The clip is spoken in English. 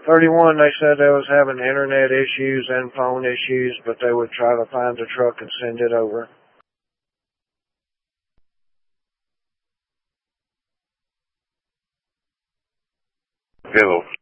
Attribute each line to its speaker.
Speaker 1: 31, they said they was having internet issues and phone issues, but they would try to find the truck and send it over.
Speaker 2: Hello.